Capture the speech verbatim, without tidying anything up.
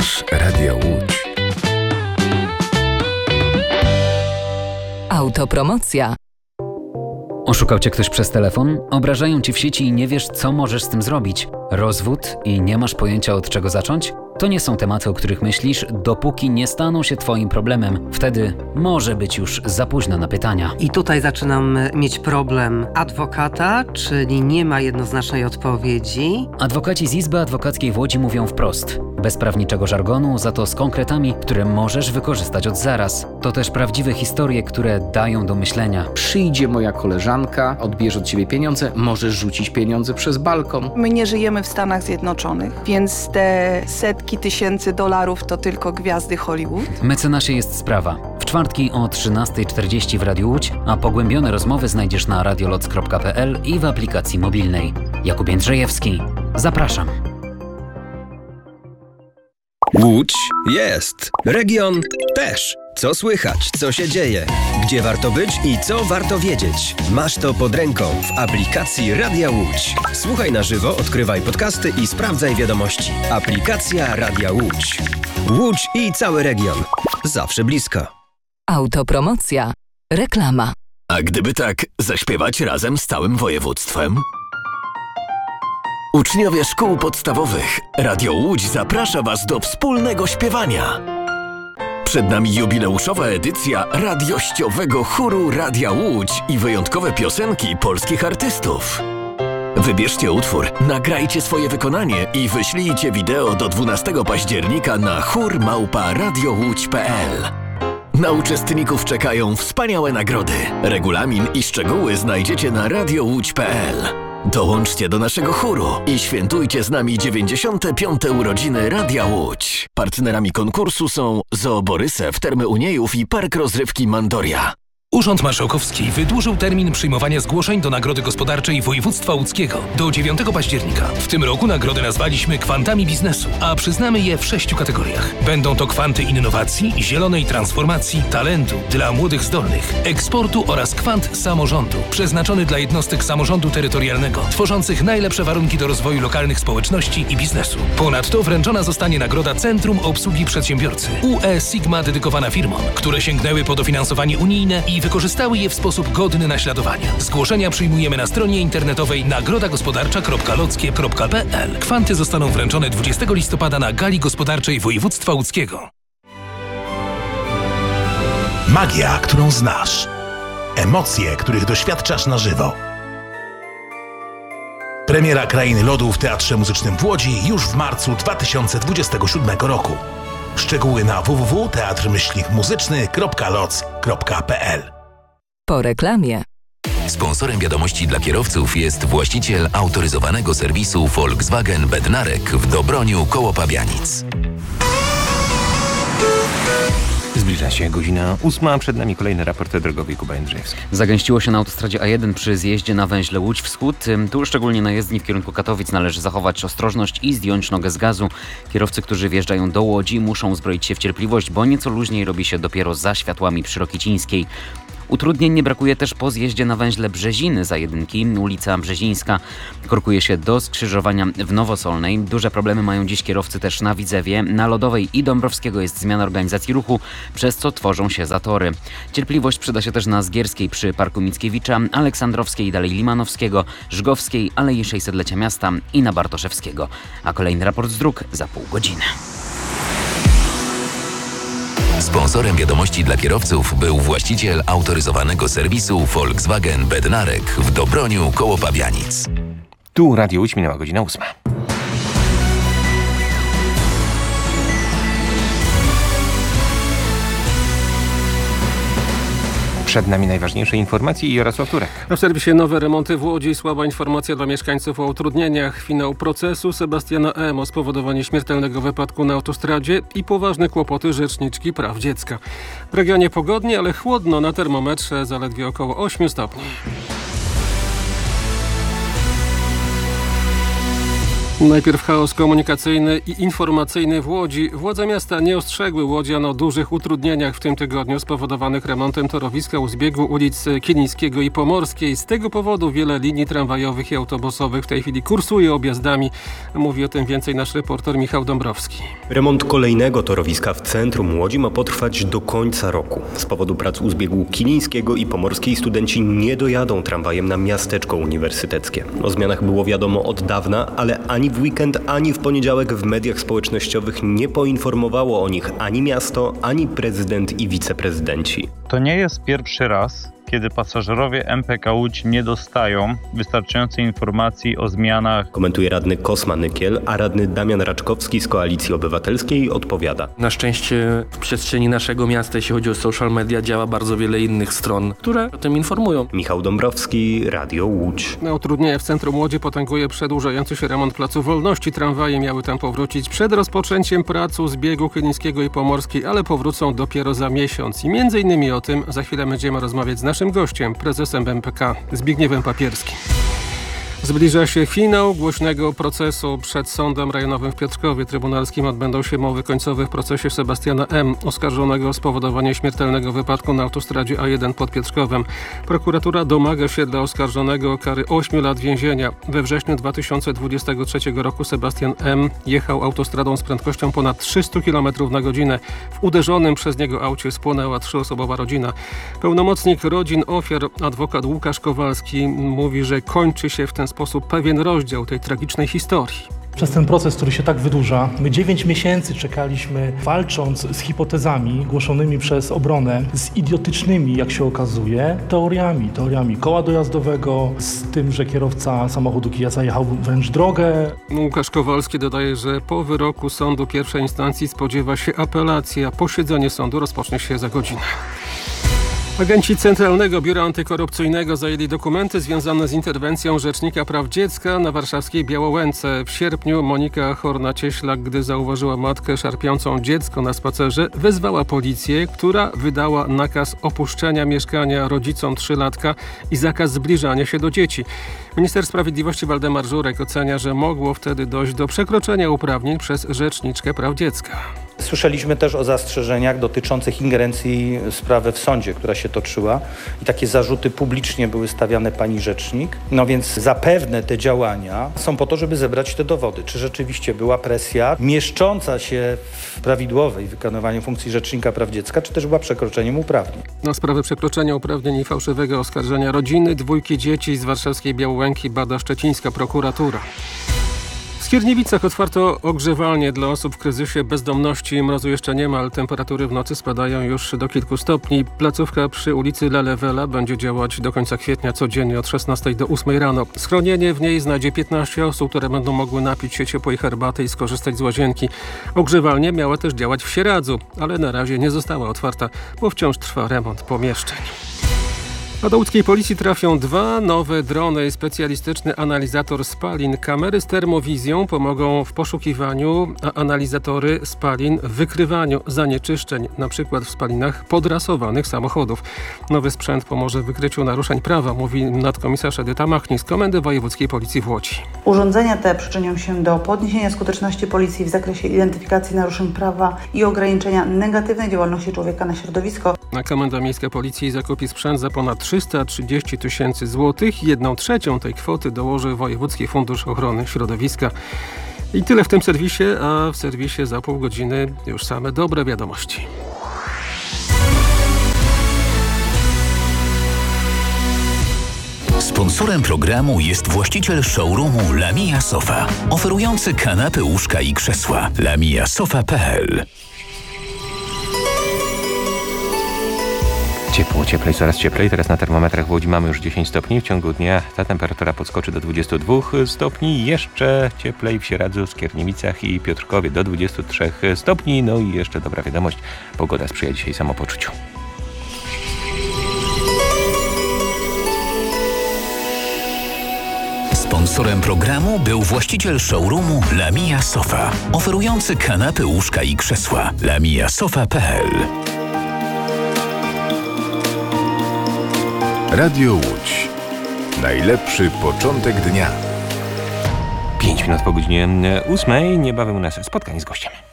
Słuchasz Radio Łódź. Autopromocja. Oszukał cię ktoś przez telefon? Obrażają cię w sieci i nie wiesz, co możesz z tym zrobić? Rozwód i nie masz pojęcia, od czego zacząć? To nie są tematy, o których myślisz, dopóki nie staną się twoim problemem. Wtedy może być już za późno na pytania. I tutaj zaczynam mieć problem adwokata, czyli nie ma jednoznacznej odpowiedzi. Adwokaci z Izby Adwokackiej w Łodzi mówią wprost. Bez prawniczego żargonu, za to z konkretami, które możesz wykorzystać od zaraz. To też prawdziwe historie, które dają do myślenia. Przyjdzie moja koleżanka, odbierze od ciebie pieniądze, możesz rzucić pieniądze przez balkon. My nie żyjemy w Stanach Zjednoczonych, więc te setki tysięcy dolarów to tylko gwiazdy Hollywood. Mecenasie jest sprawa. W czwartki o trzynasta czterdzieści w Radiu Łódź, a pogłębione rozmowy znajdziesz na radioloc kropka p l i w aplikacji mobilnej. Jakub Jędrzejewski. Zapraszam. Łódź jest. Region też. Co słychać, co się dzieje, gdzie warto być i co warto wiedzieć. Masz to pod ręką w aplikacji Radia Łódź. Słuchaj na żywo, odkrywaj podcasty i sprawdzaj wiadomości. Aplikacja Radia Łódź. Łódź i cały region. Zawsze blisko. Autopromocja. Reklama. A gdyby tak zaśpiewać razem z całym województwem? Uczniowie szkół podstawowych, Radio Łódź zaprasza Was do wspólnego śpiewania. Przed nami jubileuszowa edycja radiościowego chóru Radia Łódź i wyjątkowe piosenki polskich artystów. Wybierzcie utwór, nagrajcie swoje wykonanie i wyślijcie wideo do dwunastego października na chór małpa radiołódź kropka p l. Na uczestników czekają wspaniałe nagrody. Regulamin i szczegóły znajdziecie na radiołódź kropka p l. Dołączcie do naszego chóru i świętujcie z nami dziewięćdziesiąte piąte urodziny Radia Łódź. Partnerami konkursu są Zoo Borysew, Termy Uniejów i Park Rozrywki Mandoria. Urząd Marszałkowski wydłużył termin przyjmowania zgłoszeń do Nagrody Gospodarczej Województwa Łódzkiego do dziewiątego października. W tym roku nagrodę nazwaliśmy Kwantami Biznesu, a przyznamy je w sześciu kategoriach. Będą to kwanty innowacji, zielonej transformacji, talentu dla młodych zdolnych, eksportu oraz kwant samorządu, przeznaczony dla jednostek samorządu terytorialnego, tworzących najlepsze warunki do rozwoju lokalnych społeczności i biznesu. Ponadto wręczona zostanie nagroda Centrum Obsługi Przedsiębiorcy U E Sigma, dedykowana firmom, które sięgnęły po dofinansowanie unijne i wykorzystały je w sposób godny naśladowania. Zgłoszenia przyjmujemy na stronie internetowej nagroda gospodarcza kropka lockie kropka p l. Kwanty zostaną wręczone dwudziestego listopada na Gali Gospodarczej Województwa Łódzkiego. Magia, którą znasz. Emocje, których doświadczasz na żywo. Premiera Krainy Lodu w Teatrze Muzycznym w Łodzi już w marcu dwa tysiące dwudziestego siódmego roku. Szczegóły na w w w kropka teatr muzyczny kropka loc kropka p l. Po reklamie. Sponsorem wiadomości dla kierowców jest właściciel autoryzowanego serwisu Volkswagen Bednarek w Dobroniu koło Pabianic. Zbliża się godzina ósma, przed nami kolejny raport drogowy. Kuba Jędrzejewski. Zagęściło się na autostradzie A jeden przy zjeździe na węźle Łódź Wschód. Tu szczególnie na jezdni w kierunku Katowic należy zachować ostrożność i zdjąć nogę z gazu. Kierowcy, którzy wjeżdżają do Łodzi, muszą uzbroić się w cierpliwość, bo nieco luźniej robi się dopiero za światłami przy Rokicińskiej. Utrudnień nie brakuje też po zjeździe na węźle Brzeziny za jedynki. Ulica Brzezińska korkuje się do skrzyżowania w Nowosolnej. Duże problemy mają dziś kierowcy też na Widzewie. Na Lodowej i Dąbrowskiego jest zmiana organizacji ruchu, przez co tworzą się zatory. Cierpliwość przyda się też na Zgierskiej przy Parku Mickiewicza, Aleksandrowskiej, dalej Limanowskiego, Żgowskiej, Alei sześćsetlecia Miasta i na Bartoszewskiego. A kolejny raport z dróg za pół godziny. Sponsorem wiadomości dla kierowców był właściciel autoryzowanego serwisu Volkswagen Bednarek w Dobroniu koło Pabianic. Tu Radio Łódź, minęła godzina ósma. Przed nami najważniejsze informacje i Jarosław Turek. W serwisie nowe remonty w Łodzi, słaba informacja dla mieszkańców o utrudnieniach, finał procesu Sebastiana M. o spowodowanie śmiertelnego wypadku na autostradzie i poważne kłopoty rzeczniczki praw dziecka. W regionie pogodnie, ale chłodno, na termometrze zaledwie około ośmiu stopni. Najpierw chaos komunikacyjny i informacyjny w Łodzi. Władze miasta nie ostrzegły łodzian o dużych utrudnieniach w tym tygodniu spowodowanych remontem torowiska u zbiegu ulic Kilińskiego i Pomorskiej. Z tego powodu wiele linii tramwajowych i autobusowych w tej chwili kursuje objazdami. Mówi o tym więcej nasz reporter Michał Dąbrowski. Remont kolejnego torowiska w centrum Łodzi ma potrwać do końca roku. Z powodu prac u zbiegu Kilińskiego i Pomorskiej studenci nie dojadą tramwajem na miasteczko uniwersyteckie. O zmianach było wiadomo od dawna, ale ani w weekend, ani w poniedziałek w mediach społecznościowych nie poinformowało o nich ani miasto, ani prezydent i wiceprezydenci. To nie jest pierwszy raz, kiedy pasażerowie M P K Łódź nie dostają wystarczającej informacji o zmianach. Komentuje radny Kosma Nykiel, a radny Damian Raczkowski z Koalicji Obywatelskiej odpowiada. Na szczęście w przestrzeni naszego miasta, jeśli chodzi o social media, działa bardzo wiele innych stron, które o tym informują. Michał Dąbrowski, Radio Łódź. Na utrudnienia w centrum Łodzi potęguje przedłużający się remont Placu Wolności. Tramwaje miały tam powrócić przed rozpoczęciem prac u zbiegu Kilińskiego i Pomorskiej, ale powrócą dopiero za miesiąc. I między innymi o tym za chwilę będziemy rozmawiać z naszym Naszym gościem, prezesem M P K Zbigniewem Papierskim. Zbliża się finał głośnego procesu przed Sądem Rejonowym w Piotrkowie Trybunalskim. Odbędą się mowy końcowe w procesie Sebastiana M., oskarżonego o spowodowanie śmiertelnego wypadku na autostradzie A jeden pod Piotrkowem. Prokuratura domaga się dla oskarżonego kary ośmiu lat więzienia. We wrześniu dwa tysiące dwudziestego trzeciego roku Sebastian M. jechał autostradą z prędkością ponad trzysta kilometrów na godzinę. W uderzonym przez niego aucie spłonęła trzyosobowa rodzina. Pełnomocnik rodzin ofiar, adwokat Łukasz Kowalski, mówi, że kończy się w ten sposób pewien rozdział tej tragicznej historii. Przez ten proces, który się tak wydłuża, my dziewięć miesięcy czekaliśmy, walcząc z hipotezami głoszonymi przez obronę, z idiotycznymi, jak się okazuje, teoriami. Teoriami koła dojazdowego, z tym, że kierowca samochodu Kia zajechał wręcz drogę. Łukasz Kowalski dodaje, że po wyroku sądu pierwszej instancji spodziewa się apelacji, a posiedzenie sądu rozpocznie się za godzinę. Agenci Centralnego Biura Antykorupcyjnego zajęli dokumenty związane z interwencją Rzecznika Praw Dziecka na warszawskiej Białołęce. W sierpniu Monika Horna-Cieślak, gdy zauważyła matkę szarpiącą dziecko na spacerze, wezwała policję, która wydała nakaz opuszczenia mieszkania rodzicom trzylatka i zakaz zbliżania się do dzieci. Minister Sprawiedliwości Waldemar Żurek ocenia, że mogło wtedy dojść do przekroczenia uprawnień przez Rzeczniczkę Praw Dziecka. Słyszeliśmy też o zastrzeżeniach dotyczących ingerencji sprawy w sądzie, która się toczyła i takie zarzuty publicznie były stawiane pani rzecznik. No więc zapewne te działania są po to, żeby zebrać te dowody. Czy rzeczywiście była presja mieszcząca się w prawidłowej wykonywaniu funkcji Rzecznika Praw Dziecka, czy też była przekroczeniem uprawnień. Na sprawę przekroczenia uprawnień i fałszywego oskarżenia rodziny dwójki dzieci z warszawskiej Białołęki bada szczecińska prokuratura. W Skierniewicach otwarto ogrzewalnię dla osób w kryzysie bezdomności. Mrozu jeszcze nie ma, ale temperatury w nocy spadają już do kilku stopni. Placówka przy ulicy Lelewela będzie działać do końca kwietnia codziennie od szesnastej do ósmej rano. Schronienie w niej znajdzie piętnaście osób, które będą mogły napić się ciepłej herbaty i skorzystać z łazienki. Ogrzewalnia miała też działać w Sieradzu, ale na razie nie została otwarta, bo wciąż trwa remont pomieszczeń. A do łódzkiej policji trafią dwa nowe drony, specjalistyczny analizator spalin. Kamery z termowizją pomogą w poszukiwaniu, a analizatory spalin w wykrywaniu zanieczyszczeń, np. w spalinach podrasowanych samochodów. Nowy sprzęt pomoże w wykryciu naruszeń prawa, mówi nadkomisarz Edyta Machnik z Komendy Wojewódzkiej Policji w Łodzi. Urządzenia te przyczynią się do podniesienia skuteczności policji w zakresie identyfikacji naruszeń prawa i ograniczenia negatywnej działalności człowieka na środowisko. A Komenda Miejska Policji zakupi sprzęt za ponad trzysta trzydzieści tysięcy złotych. Jedną trzecią tej kwoty dołoży Wojewódzki Fundusz Ochrony Środowiska. I tyle w tym serwisie, a w serwisie za pół godziny już same dobre wiadomości. Sponsorem programu jest właściciel showroomu Lamia Sofa, oferujący kanapy, łóżka i krzesła. lamia sofa kropka p l. Ciepło, cieplej, coraz cieplej. Teraz na termometrach w Łodzi mamy już dziesięć stopni. W ciągu dnia ta temperatura podskoczy do dwudziestu dwóch stopni. Jeszcze cieplej w Sieradzu, Skierniewicach i Piotrkowie do dwudziestu trzech stopni. No i jeszcze dobra wiadomość, pogoda sprzyja dzisiaj samopoczuciu. Sponsorem programu był właściciel showroomu Lamia Sofa, oferujący kanapy, łóżka i krzesła. lamia sofa kropka p l. Radio Łódź. Najlepszy początek dnia. pięć minut po godzinie ósmej. Niebawem u nas spotkanie z gościem.